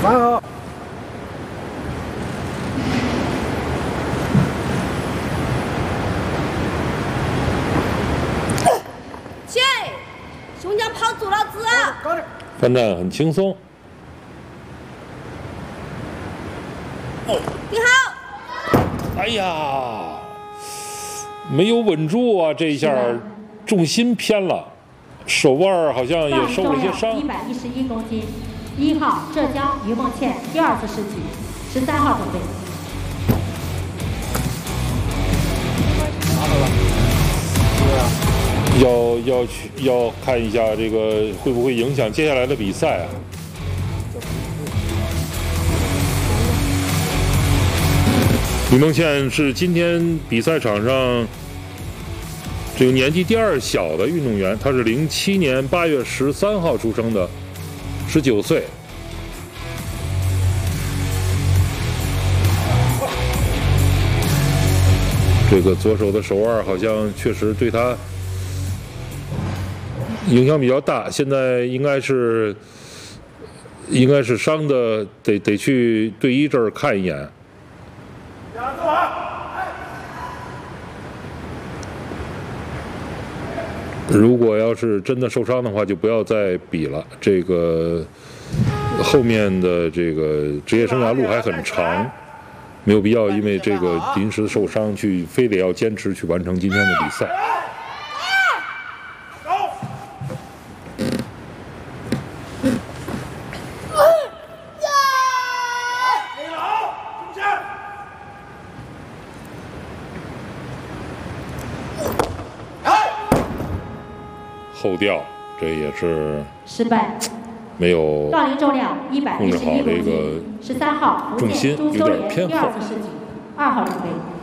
3号。 去，熊家跑阻了子啊！ 反战很轻松。 你好。 哎呀，没有稳住啊！这一下重心偏了，手腕好像也受了一些伤。 111公斤，1号浙江于梦倩第2次试举，13号准备。 要看一下这个会不会影响接下来的比赛啊？于梦倩是今天比赛场上这个年纪第2小的运动员，她是07年8月13号出生的，19岁。这个左手的手腕好像确实对她影响比较大，现在应该是伤的，得去队医这儿看一眼。如果要是真的受伤的话，就不要再比了。这个后面的这个职业生涯路还很长，没有必要因为这个临时受伤去非得要坚持去完成今天的比赛。后吊，这也是失败， 没有杠铃重量111公斤，13号重心有点偏后。 第2次试举，2号准备。